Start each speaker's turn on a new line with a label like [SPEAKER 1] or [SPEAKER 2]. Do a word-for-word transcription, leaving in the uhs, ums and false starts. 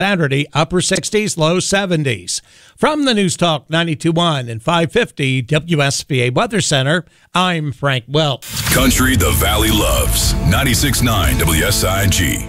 [SPEAKER 1] Saturday, upper sixties, low seventies. From the News Talk ninety-two point one and five fifty W S B A Weather Center, I'm Frank Welch.
[SPEAKER 2] Country the Valley loves. ninety-six point nine W S I G.